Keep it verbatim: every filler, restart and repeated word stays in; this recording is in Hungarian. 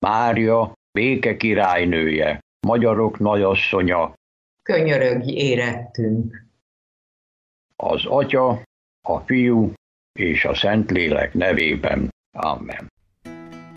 Mária, béke királynője, magyarok nagyasszonya, könyörögj érettünk. az Atya, a Fiú és a Szentlélek nevében. Amen.